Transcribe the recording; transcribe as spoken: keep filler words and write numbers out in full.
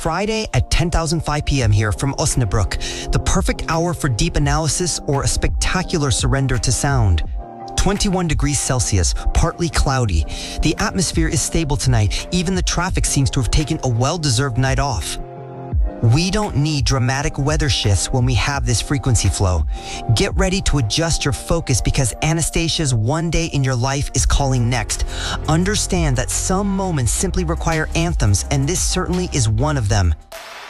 Friday at ten thousand five p m here from Osnabrück, the perfect hour for deep analysis or a spectacular surrender to sound. twenty-one degrees Celsius, partly cloudy. The atmosphere is stable tonight. Even the traffic seems to have taken a well-deserved night off. We don't need dramatic weather shifts when we have this frequency flow. Get ready to adjust your focus because Anastasia's One Day in Your Life is calling next. Understand that some moments simply require anthems, and this certainly is one of them.